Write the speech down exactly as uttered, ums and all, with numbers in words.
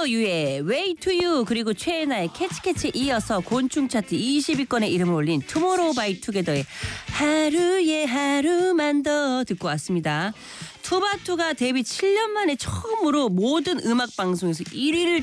유의 Way to You 그리고 최애나의 캐치캐치에 이어서 곤충 차트 이십 위권에 이름을 올린 투모로우 바이 투게더의 하루에 하루만 더 듣고 왔습니다. 투바투가 데뷔 칠 년 만에 처음으로 모든 음악 방송에서 일 위를